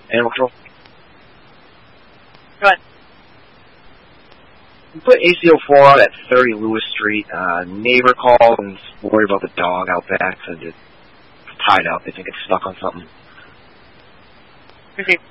Animal control. Go ahead. We put ACO4 out at 30 Lewis Street. Neighbor called and was worried about the dog out back, so it's tied up. They think it's stuck on something. Received.